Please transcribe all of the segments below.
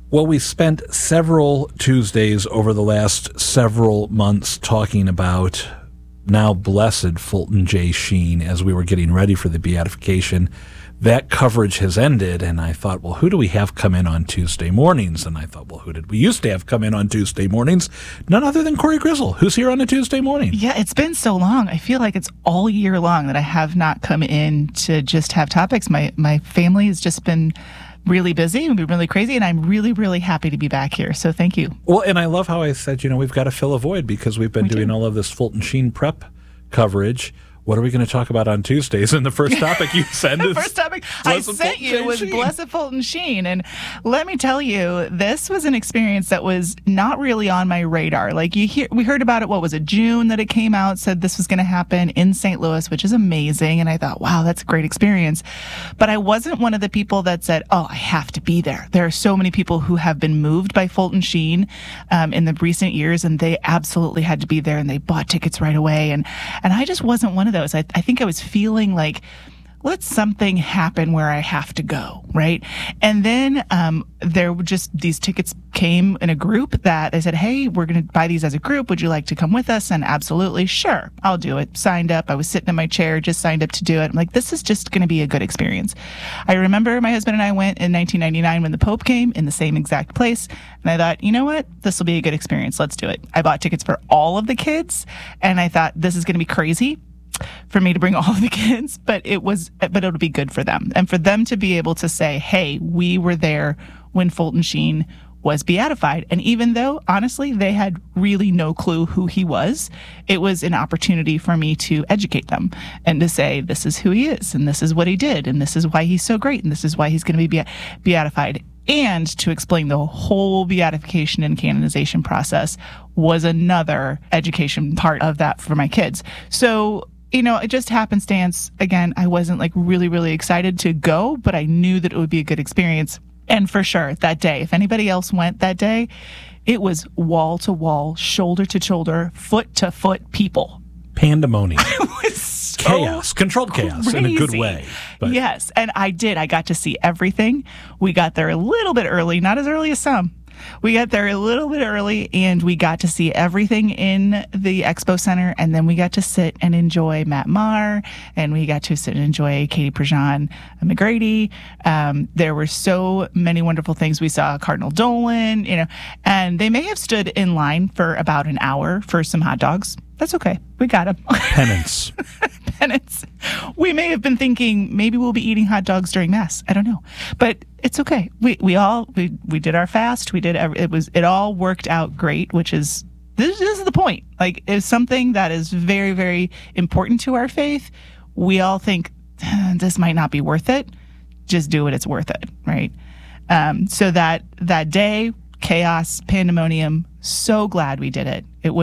Well, we spent several Tuesdays over the last several months talking about now blessed Fulton J. Sheen as we were getting ready for the beatification. That coverage has ended, and I thought, well, who do we have come in on Tuesday mornings? And I thought, well, who did we used to have come in on Tuesday mornings? None other than Corey Grizzle, who's here on a Tuesday morning. Yeah, it's been so long. I feel like it's all year long that I have not come in to just have topics. My family has just been really busy and been really crazy, and I'm really, really happy to be back here. So thank you. Well, and I love how I said, we've got to fill a void because we've been doing all of this Fulton Sheen prep coverage. What are we going to talk about on Tuesdays? And the first topic you sent the first topic I sent you was Blessed Fulton Sheen. And let me tell you, this was an experience that was not really on my radar. Like we heard about it, what was it, June that it came out, said this was going to happen in St. Louis, which is amazing. And I thought, wow, that's a great experience. But I wasn't one of the people that said, oh, I have to be there. There are so many people who have been moved by Fulton Sheen in the recent years, and they absolutely had to be there, and they bought tickets right away. And I just wasn't one of those. I think I was feeling like, let something happen where I have to go, right? And then there were just these tickets came in a group that they said, hey, we're going to buy these as a group. Would you like to come with us? And absolutely, sure, I'll do it. Signed up. I was sitting in my chair, just signed up to do it. I'm like, this is just going to be a good experience. I remember my husband and I went in 1999 when the Pope came in the same exact place. And I thought, you know what? This will be a good experience. Let's do it. I bought tickets for all of the kids. And I thought, this is going to be crazy for me to bring all of the kids, but it'll be good for them. And for them to be able to say, hey, we were there when Fulton Sheen was beatified. And even though, honestly, they had really no clue who he was, it was an opportunity for me to educate them and to say, this is who he is, and this is what he did, and this is why he's so great, and this is why he's going to be beatified. And to explain the whole beatification and canonization process was another education part of that for my kids. So, it just happenstance. Again, I wasn't like really, really excited to go, but I knew that it would be a good experience. And for sure, that day, if anybody else went that day, it was wall to wall, shoulder to shoulder, foot to foot people. Pandemonium. It was so chaos, controlled chaos crazy. In a good way. But. Yes, and I did. I got to see everything. We got there a little bit early, not as early as some. We got there a little bit early, and we got to see everything in the expo center, and then we got to sit and enjoy Matt Maher, and we got to sit and enjoy Katie Prejean McGrady. There were so many wonderful things. We saw Cardinal Dolan, and they may have stood in line for about an hour for some hot dogs. That's okay. We got them. Penance. Penance. We may have been thinking maybe we'll be eating hot dogs during Mass. I don't know. But it's okay. We did our fast. It all worked out great, which is, this is the point. Like, it's something that is very, very important to our faith. We all think this might not be worth it. Just do it. It's worth it. Right. So that day, chaos, pandemonium, so glad we did it.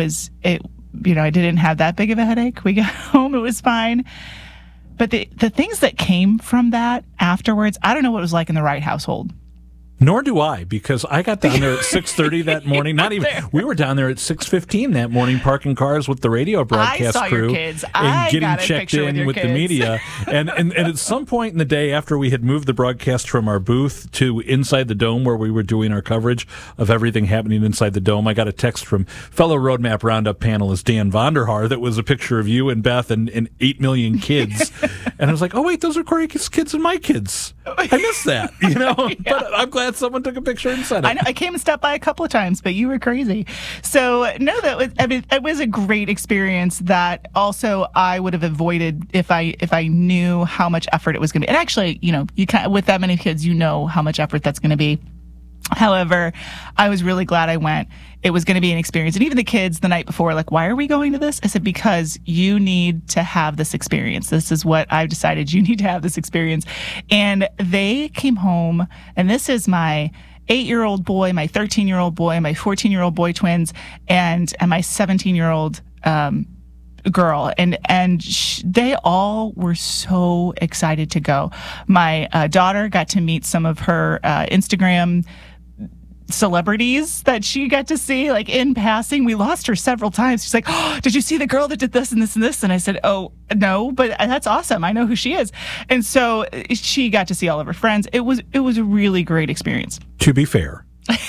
I didn't have that big of a headache. We got home, it was fine. But the things that came from that afterwards, I don't know what it was like in the Wright household. Nor do I, because I got down there at 6:30 that morning. We were down there at 6:15 that morning, parking cars with the radio broadcast crew. Your kids. And getting checked in with the media. And at some point in the day, after we had moved the broadcast from our booth to inside the dome where we were doing our coverage of everything happening inside the dome, I got a text from fellow Roadmap Roundup panelist Dan Vonderhaar that was a picture of you and Beth and 8 million kids. And I was like, oh, wait, those are Corey's kids and my kids. I missed that, Yeah. But I'm glad someone took a picture and sent it. I know. I came and stopped by a couple of times, but you were crazy. So no, it was a great experience that also I would have avoided if I knew how much effort it was going to be. And actually, you with that many kids, how much effort that's going to be. However, I was really glad I went. It was going to be an experience. And even the kids the night before, like, why are we going to this? I said, because you need to have this experience. This is what I've decided. You need to have this experience. And they came home, and this is my 8-year-old boy, my 13-year-old boy, my 14-year-old boy twins, and my 17-year-old girl, and they all were so excited to go. My daughter got to meet some of her Instagram celebrities that she got to see, like, in passing. We lost her several times. She's like, oh, did you see the girl that did this and this and this? And I said, oh, no, but that's awesome. I know who she is. And so she got to see all of her friends. It was a really great experience. To be fair,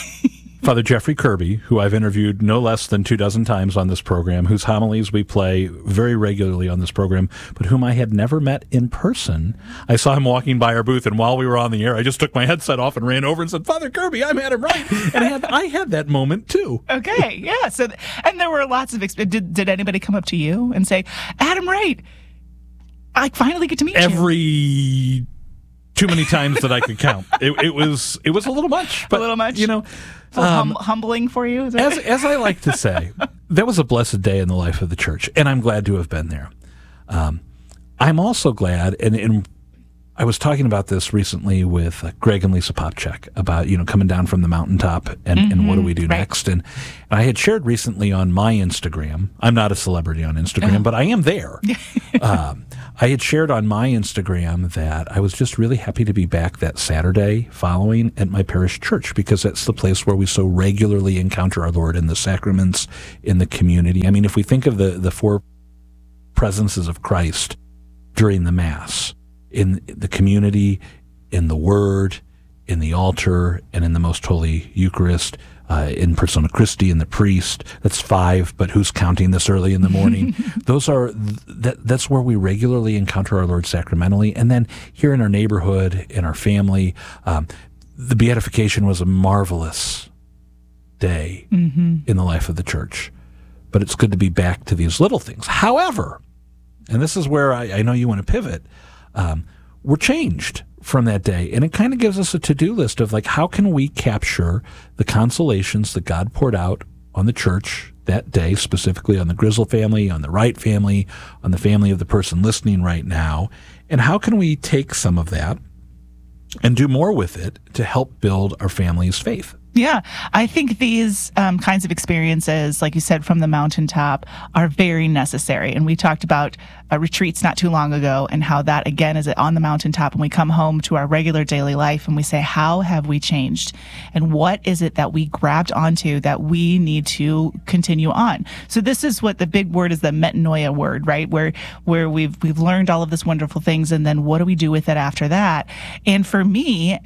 Father Jeffrey Kirby, who I've interviewed no less than 24 times on this program, whose homilies we play very regularly on this program, but whom I had never met in person. I saw him walking by our booth, and while we were on the air, I just took my headset off and ran over and said, Father Kirby, I'm Adam Wright. And I had that moment, too. Okay, yeah. So, and there were lots of did anybody come up to you and say, Adam Wright, I finally get to meet you? Too many times that I could count. It was a little much. But, a little much? You know, humbling for you? As I like to say, that was a blessed day in the life of the church, and I'm glad to have been there. I'm also glad, and I was talking about this recently with Greg and Lisa Popchak about, coming down from the mountaintop and what do we do next. And I had shared recently on my Instagram, I'm not a celebrity on Instagram, but I am there. I had shared on my Instagram that I was just really happy to be back that Saturday following at my parish church, because that's the place where we so regularly encounter our Lord in the sacraments, in the community. I mean, if we think of the four presences of Christ during the Mass, in the community, in the Word, in the altar, and in the Most Holy Eucharist, in persona Christi, in the priest. That's 5, but who's counting this early in the morning? That's where we regularly encounter our Lord sacramentally. And then here in our neighborhood, in our family, the beatification was a marvelous day in the life of the church. But it's good to be back to these little things. However, and this is where I know you want to pivot, we're changed from that day. And it kind of gives us a to-do list of how can we capture the consolations that God poured out on the church that day, specifically on the Grizzle family, on the Wright family, on the family of the person listening right now, and how can we take some of that and do more with it to help build our family's faith? Yeah, I think these kinds of experiences, like you said, from the mountaintop, are very necessary. And we talked about retreats not too long ago, and how that, again, is on the mountaintop, and we come home to our regular daily life and we say, how have we changed? And what is it that we grabbed onto that we need to continue on? So this is what the big word is, the metanoia word, right? Where we've learned all of this wonderful things, and then what do we do with it after that? And for me,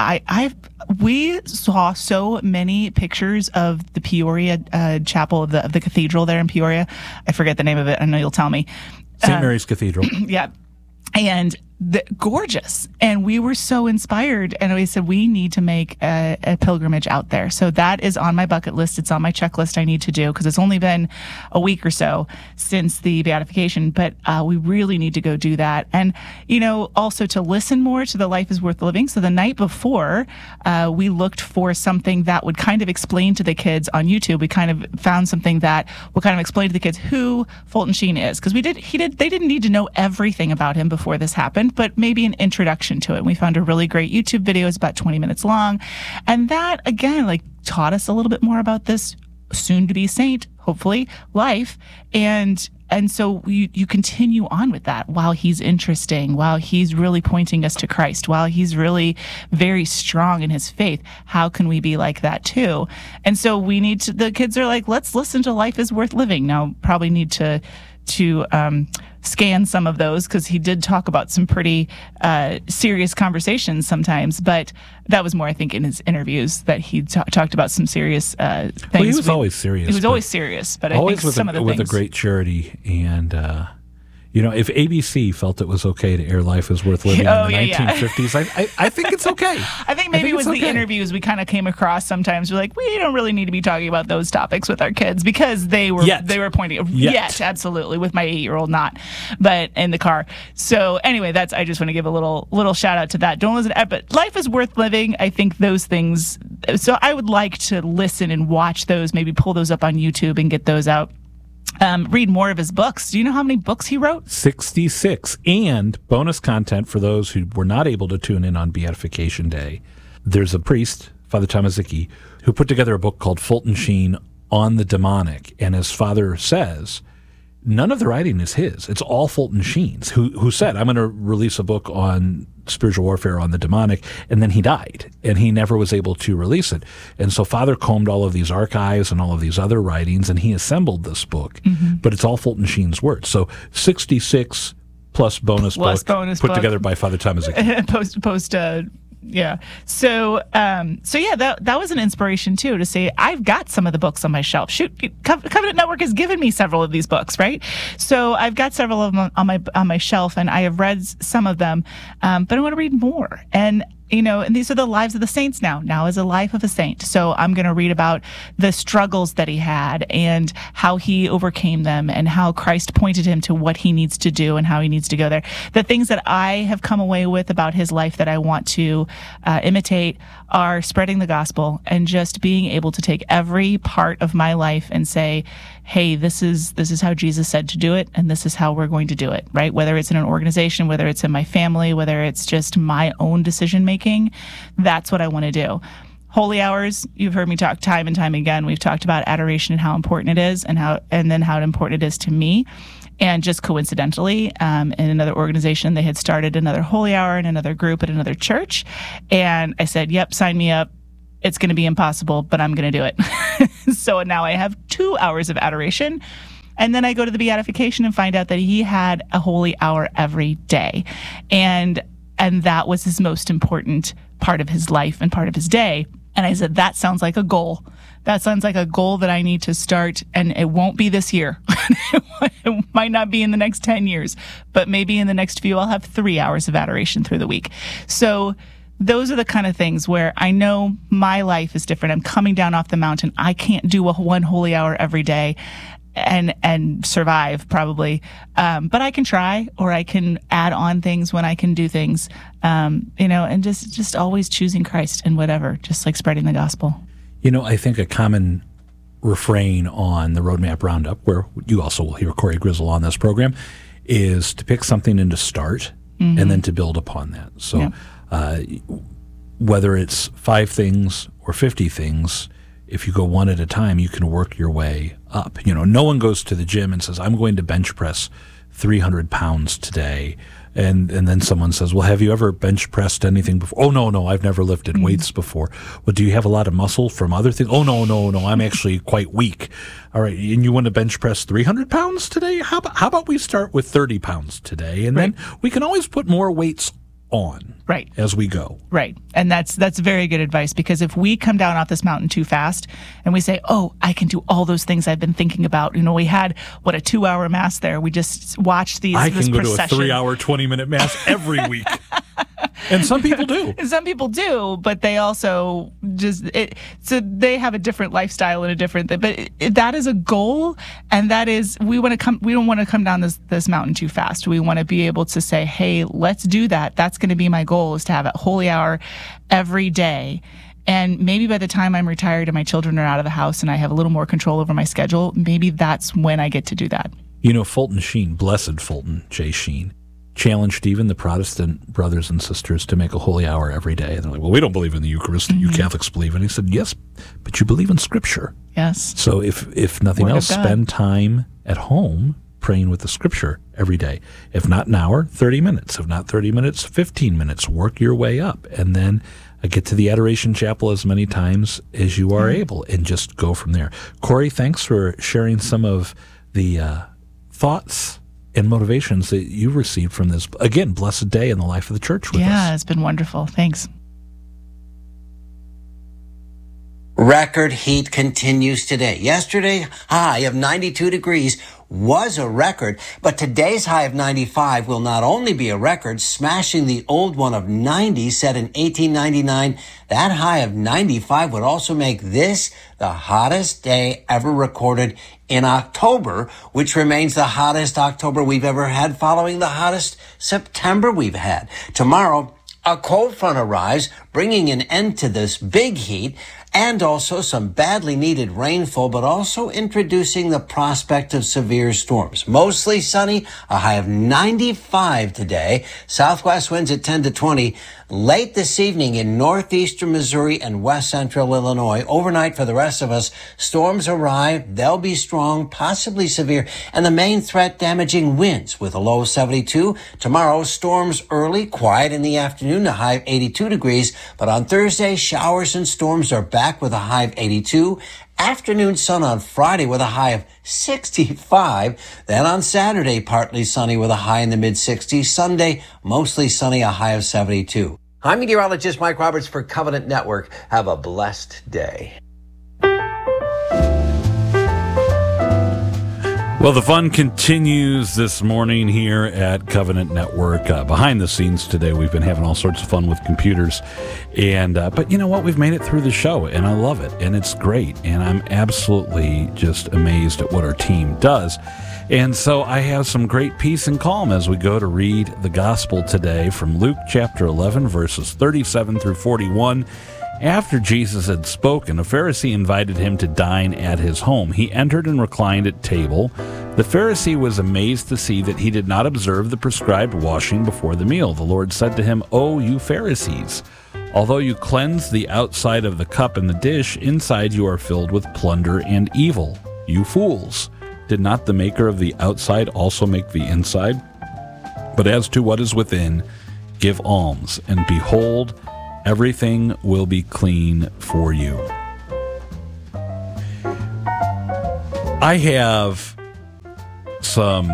we saw so many pictures of the Peoria chapel of the cathedral there in Peoria. I forget the name of it. I know you'll tell me. St. Mary's Cathedral. Yeah. And gorgeous. And we were so inspired. And we said, we need to make a pilgrimage out there. So that is on my bucket list. It's on my checklist I need to do, because it's only been a week or so since the beatification. But we really need to go do that. And, also to listen more to the Life is Worth Living. So the night before, we looked for something that would kind of explain to the kids on YouTube. We kind of found something that would kind of explain to the kids who Fulton Sheen is. Because they didn't need to know everything about him before this happened, but maybe an introduction to it. We found a really great YouTube video. It's about 20 minutes long. And that, again, taught us a little bit more about this soon-to-be saint, hopefully, life. And so you continue on with that while he's interesting, while he's really pointing us to Christ, while he's really very strong in his faith. How can we be like that too? And so the kids are like, let's listen to Life is Worth Living. Now, probably need to scan some of those, because he did talk about some pretty serious conversations sometimes, but that was more, I think, in his interviews that he talked about some serious things. Well, he was always serious. He was always serious, but I think some of the things... with a great charity. And if ABC felt it was okay to air Life is Worth Living in the 1950s, I think it's okay. I think maybe it was the interviews we kind of came across sometimes. We're like, we don't really need to be talking about those topics with our kids, because they were pointing yet, absolutely, with my 8-year-old not, but in the car. So anyway, I just want to give a little shout out to that. Don't listen to, but Life is Worth Living. I think those things. So I would like to listen and watch those, maybe pull those up on YouTube and get those out. Read more of his books. Do you know how many books he wrote? 66. And bonus content for those who were not able to tune in on Beatification Day. There's a priest, Father Thomas Zicke, who put together a book called Fulton Sheen on the Demonic. And as Father says, none of the writing is his. It's all Fulton Sheen's, who said, I'm going to release a book on spiritual warfare on the demonic, and then he died, and he never was able to release it. And so Father combed all of these archives and all of these other writings, and he assembled this book, but it's all Fulton Sheen's words. So 66 plus bonus book put together by Father Thomas Zicke. Yeah. So yeah, that was an inspiration too, to say I've got some of the books on my shelf. Shoot, Covenant Network has given me several of these books, right? So I've got several of them on my shelf, and I have read some of them, but I want to read more. And and these are the lives of the saints now. Now is a life of a saint. So I'm going to read about the struggles that he had and how he overcame them and how Christ pointed him to what he needs to do and how he needs to go there. The things that I have come away with about his life that I want to imitate are spreading the gospel and just being able to take every part of my life and say, hey, this is how Jesus said to do it, and this is how we're going to do it, right? Whether it's in an organization, whether it's in my family, whether it's just my own decision making, that's what I want to do. Holy hours, you've heard me talk time and time again. We've talked about adoration and how important it is, and then how important it is to me. And just coincidentally, in another organization, they had started another holy hour in another group at another church. And I said, yep, sign me up. It's going to be impossible, but I'm going to do it. So now I have 2 hours of adoration. And then I go to the beatification and find out that he had a holy hour every day. And that was his most important part of his life and part of his day. And I said, that sounds like a goal. That sounds like a goal that I need to start, and it won't be this year. It might not be in the next 10 years, but maybe in the next few, I'll have 3 hours of adoration through the week. So those are the kind of things where I know my life is different. I'm coming down off the mountain. I can't do one holy hour every day and survive probably. But I can try, or I can add on things when I can do things, and just always choosing Christ in whatever, just like spreading the gospel. I think a common refrain on the Roadmap Roundup, where you also will hear Corey Grizzle on this program, is to pick something and to start, and then to build upon that. So whether it's 5 things or 50 things, if you go one at a time, you can work your way up. No one goes to the gym and says, I'm going to bench press 300 pounds today. And then someone says, well, have you ever bench pressed anything before? Oh, no, I've never lifted weights before. Well, do you have a lot of muscle from other things? Oh, no, I'm actually quite weak. All right, and you want to bench press 300 pounds today? How about we start with 30 pounds today? And then we can always put more weights on as we go. Right. And that's very good advice, because if we come down off this mountain too fast and we say, oh, I can do all those things I've been thinking about. We had, a 2-hour mass there. We just watched this procession. I can go to a 3-hour, 20-minute mass every week. And some people do. Some people do, but they also so they have a different lifestyle and a different thing. But that is a goal, and that is, we don't want to come down this mountain too fast. We want to be able to say, hey, let's do that. That's going to be my goal, is to have a holy hour every day. And maybe by the time I'm retired and my children are out of the house and I have a little more control over my schedule, maybe that's when I get to do that. Fulton Sheen, Blessed Fulton J. Sheen, challenged even the Protestant brothers and sisters to make a holy hour every day. And they're like, well, we don't believe in the Eucharist that you Catholics believe in. He said, yes, but you believe in Scripture. Yes. So if nothing else, spend time at home praying with the Scripture every day. If not an hour, 30 minutes. If not 30 minutes, 15 minutes. Work your way up. And then get to the Adoration Chapel as many times as you are able, and just go from there. Corey, thanks for sharing some of the thoughts and motivations that you received from this, again, blessed day in the life of the church with us. Yeah, it's been wonderful. Thanks. Record heat continues today. Yesterday, high of 92 degrees was a record, but today's high of 95 will not only be a record, smashing the old one of 90 set in 1899. That high of 95 would also make this the hottest day ever recorded in October, which remains the hottest October we've ever had, following the hottest September we've had. Tomorrow, a cold front arrives, bringing an end to this big heat, and also some badly needed rainfall, but also introducing the prospect of severe storms. Mostly sunny, a high of 95 today. Southwest winds at 10 to 20. Late this evening in northeastern Missouri and west central Illinois. Overnight for the rest of us, storms arrive. They'll be strong, possibly severe, and the main threat, damaging winds with a low of 72. Tomorrow, storms early, quiet in the afternoon, a high of 82 degrees. But on Thursday, showers and storms are back with a high of 82. Afternoon sun on Friday with a high of 65. Then on Saturday, partly sunny with a high in the mid-60s. Sunday, mostly sunny, a high of 72. I'm meteorologist Mike Roberts for Covenant Network. Have a blessed day. Well, the fun continues this morning here at Covenant Network. Behind the scenes today, we've been having all sorts of fun with computers. But you know what? We've made it through the show, and I love it, and it's great. And I'm absolutely just amazed at what our team does. And so I have some great peace and calm as we go to read the gospel today from Luke chapter 11, verses 37 through 41. After Jesus had spoken, a Pharisee invited him to dine at his home. He entered and reclined at table. The Pharisee was amazed to see that he did not observe the prescribed washing before the meal. The Lord said to him, "O you Pharisees, although you cleanse the outside of the cup and the dish, inside you are filled with plunder and evil. You fools, did not the maker of the outside also make the inside? But as to what is within, give alms, and behold, everything will be clean for you." I have some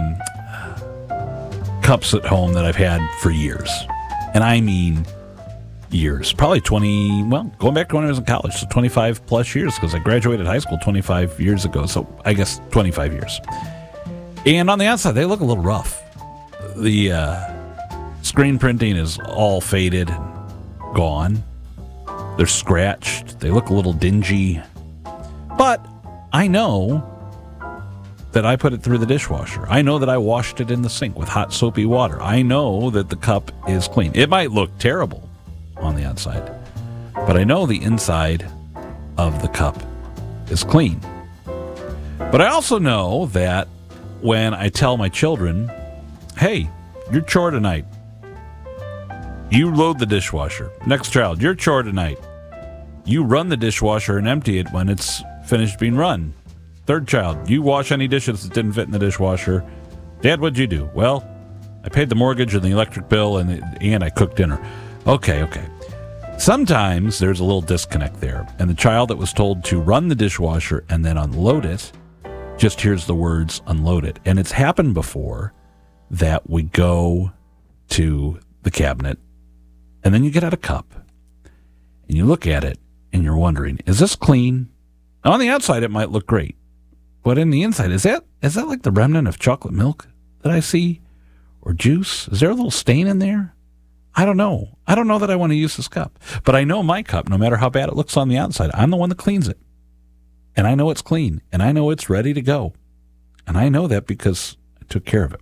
cups at home that I've had for years. And I mean years. Probably going back to when I was in college, so 25 plus years, because I graduated high school 25 years ago, so I guess 25 years. And on the outside, they look a little rough. The screen printing is all faded, gone. They're scratched. They look a little dingy. But I know that I put it through the dishwasher. I know that I washed it in the sink with hot soapy water. I know that the cup is clean. It might look terrible on the outside, but I know the inside of the cup is clean. But I also know that when I tell my children, "Hey, your chore tonight, you load the dishwasher." Next child, "Your chore tonight, you run the dishwasher and empty it when it's finished being run." Third child, "You wash any dishes that didn't fit in the dishwasher." "Dad, what'd you do?" "Well, I paid the mortgage and the electric bill and I cooked dinner." Okay. Sometimes there's a little disconnect there, and the child that was told to run the dishwasher and then unload it just hears the words "unload it." And it's happened before that we go to the cabinet, and then you get out a cup, and you look at it, and you're wondering, is this clean? On the outside, it might look great, but in the inside, is that like the remnant of chocolate milk that I see? Or juice? Is there a little stain in there? I don't know. I don't know that I want to use this cup. But I know my cup, no matter how bad it looks on the outside, I'm the one that cleans it. And I know it's clean, and I know it's ready to go. And I know that because I took care of it.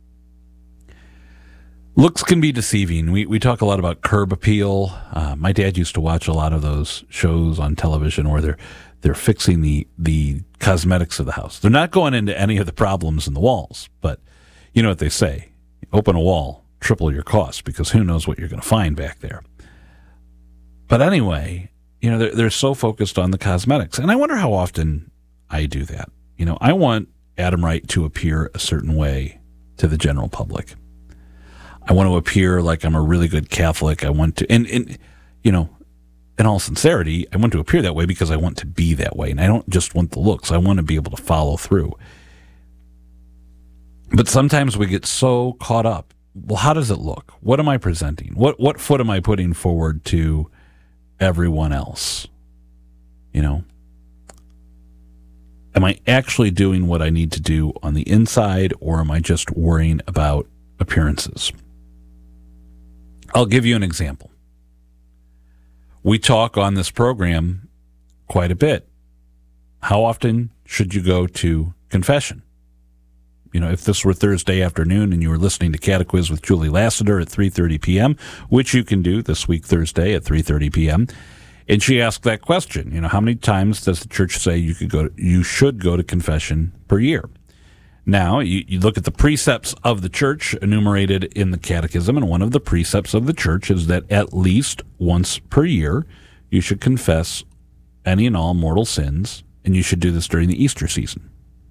Looks can be deceiving. We talk a lot about curb appeal. My dad used to watch a lot of those shows on television where they're fixing the cosmetics of the house. They're not going into any of the problems in the walls, but you know what they say. Open a wall, triple your cost, because who knows what you're going to find back there. But anyway, they're so focused on the cosmetics. And I wonder how often I do that. I want Adam Wright to appear a certain way to the general public. I want to appear like I'm a really good Catholic. I want to, in all sincerity, I want to appear that way because I want to be that way. And I don't just want the looks. I want to be able to follow through. But sometimes we get so caught up. Well, how does it look? What am I presenting? What foot am I putting forward to everyone else? Am I actually doing what I need to do on the inside, or am I just worrying about appearances? I'll give you an example. We talk on this program quite a bit. How often should you go to confession? If this were Thursday afternoon and you were listening to Catequiz with Julie Lassiter at 3:30 p.m., which you can do this week Thursday at 3:30 p.m., and she asked that question, how many times does the church say you should go to confession per year? Now, you look at the precepts of the church enumerated in the Catechism, and one of the precepts of the church is that at least once per year you should confess any and all mortal sins, and you should do this during the Easter season.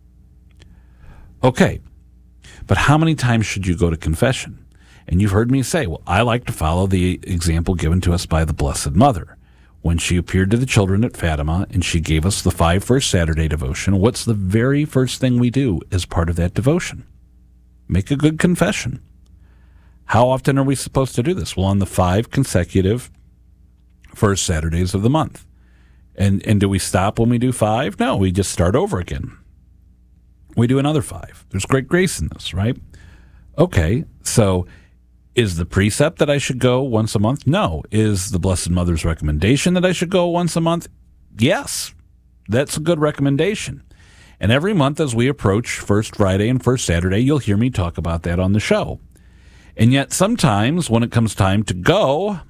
Okay, but how many times should you go to confession? And you've heard me say, well, I like to follow the example given to us by the Blessed Mother. When she appeared to the children at Fatima and she gave us the 5 First Saturday devotion, what's the very first thing we do as part of that devotion? Make a good confession. How often are we supposed to do this? Well, on the 5 consecutive first Saturdays of the month. And do we stop when we do 5? No, we just start over again. We do another 5. There's great grace in this, right? Okay, so is the precept that I should go once a month? No. Is the Blessed Mother's recommendation that I should go once a month? Yes. That's a good recommendation. And every month as we approach First Friday and First Saturday, you'll hear me talk about that on the show. And yet sometimes when it comes time to go,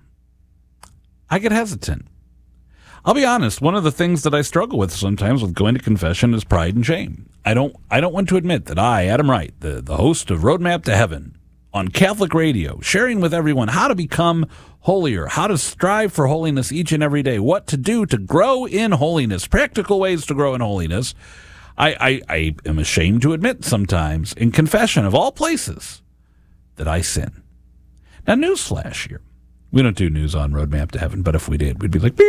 I get hesitant. I'll be honest, one of the things that I struggle with sometimes with going to confession is pride and shame. I don't want to admit that I, Adam Wright, the host of Roadmap to Heaven on Catholic Radio, sharing with everyone how to become holier, how to strive for holiness each and every day, what to do to grow in holiness, practical ways to grow in holiness. I am ashamed to admit sometimes in confession of all places that I sin. Now, newsflash here. We don't do news on Roadmap to Heaven, but if we did, we'd be like,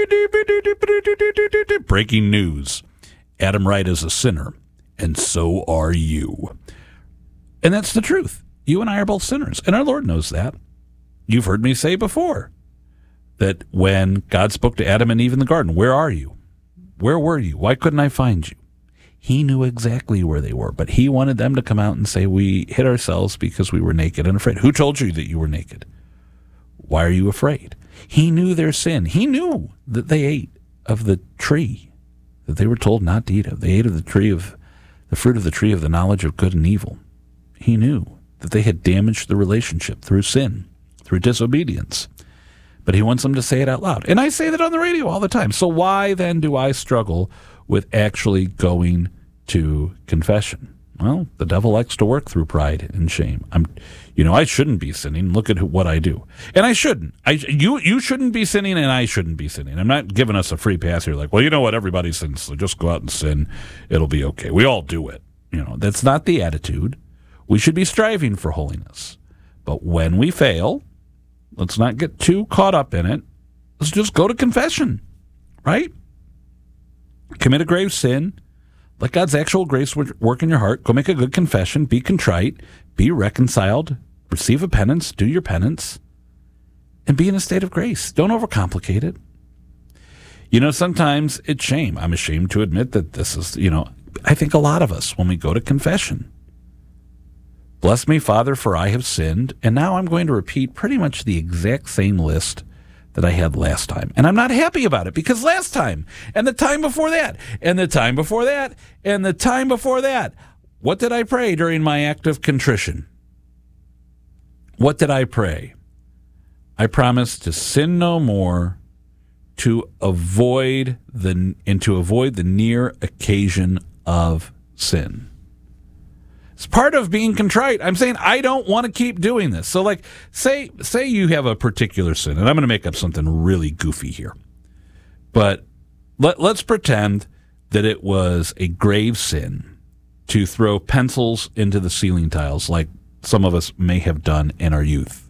breaking news. Adam Wright is a sinner, and so are you. And that's the truth. You and I are both sinners, and our Lord knows that. You've heard me say before that when God spoke to Adam and Eve in the garden, where are you? Where were you? Why couldn't I find you? He knew exactly where they were, but he wanted them to come out and say, we hid ourselves because we were naked and afraid. Who told you that you were naked? Why are you afraid? He knew their sin. He knew that they ate of the tree that they were told not to eat of. They ate of the fruit of the tree of the knowledge of good and evil. He knew that they had damaged the relationship through sin, through disobedience. But he wants them to say it out loud. And I say that on the radio all the time. So why then do I struggle with actually going to confession? Well, the devil likes to work through pride and shame. I shouldn't be sinning. Look at what I do. And I shouldn't. You shouldn't be sinning, and I shouldn't be sinning. I'm not giving us a free pass here like, well, you know what? Everybody sins, so just go out and sin. It'll be okay. We all do it. That's not the attitude. We should be striving for holiness. But when we fail, let's not get too caught up in it. Let's just go to confession, right? Commit a grave sin. Let God's actual grace work in your heart. Go make a good confession. Be contrite. Be reconciled. Receive a penance. Do your penance. And be in a state of grace. Don't overcomplicate it. Sometimes it's shame. I'm ashamed to admit that this is, I think a lot of us, when we go to confession, bless me, Father, for I have sinned. And now I'm going to repeat pretty much the exact same list that I had last time. And I'm not happy about it because last time, and the time before that, and the time before that, and the time before that, what did I pray during my act of contrition? What did I pray? I promised to sin no more, to avoid the near occasion of sin. It's part of being contrite. I'm saying I don't want to keep doing this. So say you have a particular sin, and I'm going to make up something really goofy here. But let's pretend that it was a grave sin to throw pencils into the ceiling tiles like some of us may have done in our youth.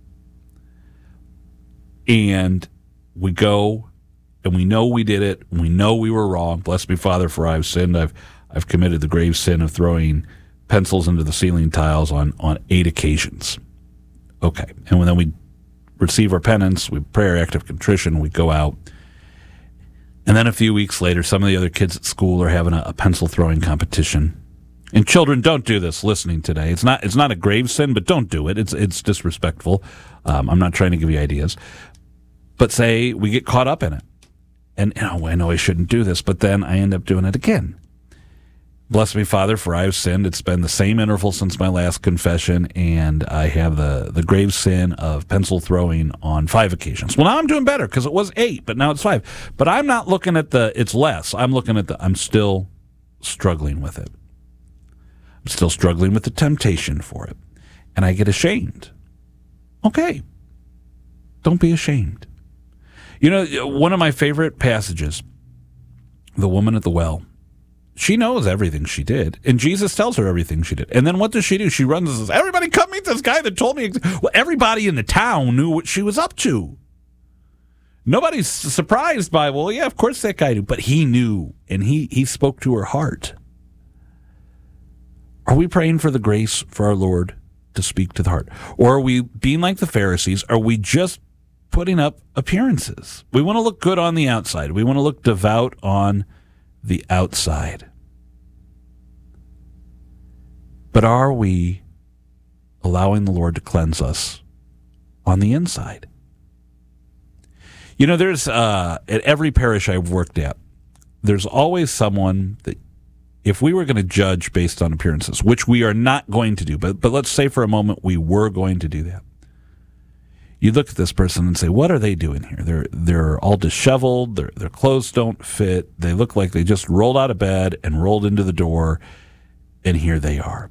And we go and we know we did it. And we know we were wrong. Bless me, Father, for I have sinned. I've committed the grave sin of throwing pencils into the ceiling tiles on 8 occasions. Okay. And then we receive our penance, we pray our act of contrition, we go out. And then a few weeks later, some of the other kids at school are having a pencil throwing competition. And children, don't do this listening today. It's not a grave sin, but don't do it. It's disrespectful. I'm not trying to give you ideas. But say we get caught up in it. And I know I shouldn't do this, but then I end up doing it again. Bless me, Father, for I have sinned. It's been the same interval since my last confession, and I have the grave sin of pencil throwing on 5 occasions. Well, now I'm doing better because it was 8, but now it's 5. But I'm not looking at it's less. I'm looking at I'm still struggling with it. I'm still struggling with the temptation for it. And I get ashamed. Okay. Don't be ashamed. One of my favorite passages, the woman at the well, she knows everything she did, and Jesus tells her everything she did. And then what does she do? She runs and says, everybody come meet this guy that told me. Well, everybody in the town knew what she was up to. Nobody's surprised by, well, yeah, of course that guy knew. But he knew, and he spoke to her heart. Are we praying for the grace for our Lord to speak to the heart? Or are we being like the Pharisees? Are we just putting up appearances? We want to look good on the outside. We want to look devout on the outside. But are we allowing the Lord to cleanse us on the inside? You know, there's at every parish I've worked at, there's always someone that, if we were going to judge based on appearances, which we are not going to do, but let's say for a moment we were going to do that. You look at this person and say, what are they doing here? They're all disheveled. Their clothes don't fit. They look like they just rolled out of bed and rolled into the door, and here they are.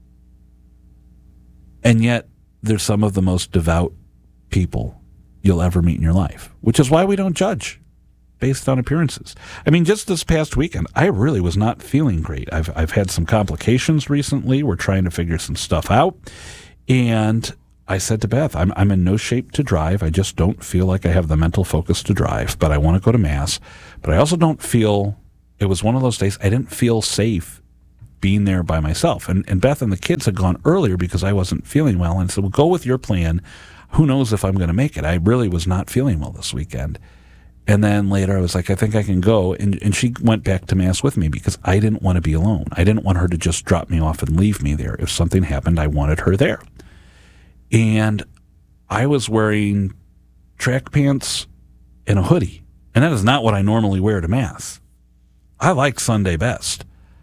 And yet, they're some of the most devout people you'll ever meet in your life, which is why we don't judge based on appearances. I mean, just this past weekend, I really was not feeling great. I've had some complications recently. We're trying to figure some stuff out. And I said to Beth, I'm in no shape to drive. I just don't feel like I have the mental focus to drive, but I want to go to Mass. But I also don't feel, it was one of those days I didn't feel safe being there by myself. And Beth and the kids had gone earlier because I wasn't feeling well. And I said, well, go with your plan. Who knows if I'm going to make it? I really was not feeling well this weekend. And then later I was like, I think I can go. And she went back to Mass with me because I didn't want to be alone. I didn't want her to just drop me off and leave me there. If something happened, I wanted her there. And I was wearing track pants and a hoodie. And that is not what I normally wear to Mass. I like Sunday best.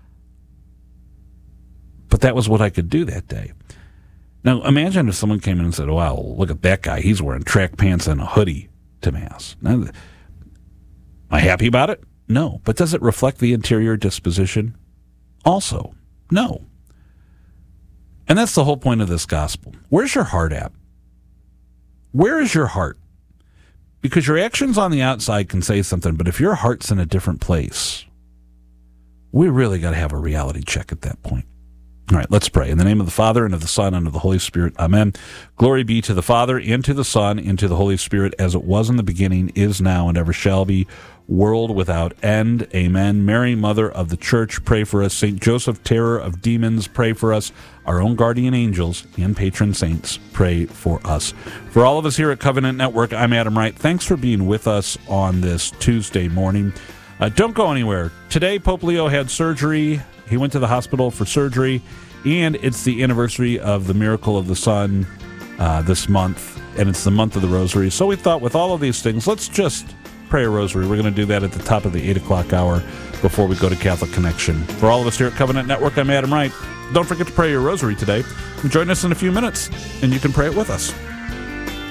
But that was what I could do that day. Now, imagine if someone came in and said, wow, look at that guy. He's wearing track pants and a hoodie to Mass. Now, am I happy about it? No. But does it reflect the interior disposition? Also, no. And that's the whole point of this gospel. Where's your heart at? Where is your heart? Because your actions on the outside can say something, but if your heart's in a different place, we really got to have a reality check at that point. All right, let's pray. In the name of the Father, and of the Son, and of the Holy Spirit. Amen. Glory be to the Father, and to the Son, and to the Holy Spirit, as it was in the beginning, is now, and ever shall be, world without end. Amen. Mary, Mother of the Church, pray for us. St. Joseph, terror of demons, pray for us. Our own guardian angels and patron saints, pray for us. For all of us here at Covenant Network, I'm Adam Wright. Thanks for being with us on this Tuesday morning. Don't go anywhere. Today, Pope Leo had surgery. He went to the hospital for surgery, and it's the anniversary of the Miracle of the Sun this month, and it's the month of the Rosary. So we thought with all of these things, let's just pray a rosary. We're going to do that at the top of the 8 o'clock hour before we go to Catholic Connection. For all of us here at Covenant Network, I'm Adam Wright. Don't forget to pray your rosary today. Join us in a few minutes, and you can pray it with us.